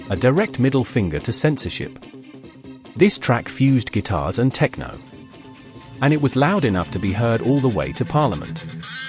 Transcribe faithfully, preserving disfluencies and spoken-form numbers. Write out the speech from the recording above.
a direct middle finger to censorship. This track fused guitars and techno, and it was loud enough to be heard all the way to Parliament.